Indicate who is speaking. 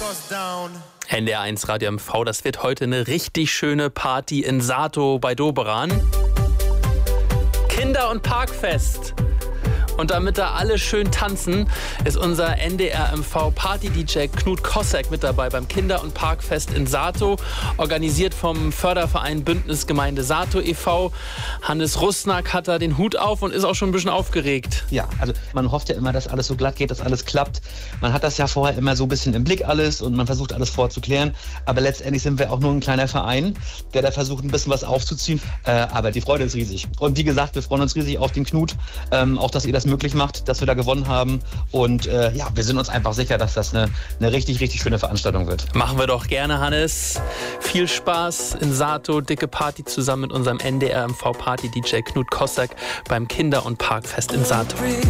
Speaker 1: NDR1 Radio MV, das wird heute eine richtig schöne Party in Sato bei Doberan. Kinder- und Parkfest. Und damit da alle schön tanzen, ist unser NDR-MV-Party-DJ Knut Kossack mit dabei beim Kinder- und Parkfest in Sato, organisiert vom Förderverein Bündnisgemeinde Sato e.V. Hannes Rusnak hat da den Hut auf und ist auch schon ein bisschen aufgeregt.
Speaker 2: Ja, also man hofft ja immer, dass alles so glatt geht, dass alles klappt. Man hat das ja vorher immer so ein bisschen im Blick alles und man versucht alles vorzuklären. Aber letztendlich sind wir auch nur ein kleiner Verein, der da versucht, ein bisschen was aufzuziehen. Aber die Freude ist riesig. Und wie gesagt, wir freuen uns riesig auf den Knut, auch dass ihr das möglich macht, dass wir da gewonnen haben. Und ja, wir sind uns einfach sicher, dass das eine richtig, richtig schöne Veranstaltung wird.
Speaker 1: Machen wir doch gerne, Hannes. Viel Spaß in Sato, dicke Party zusammen mit unserem NDR-MV-Party-DJ Knut Kossack beim Kinder- und Parkfest in Sato.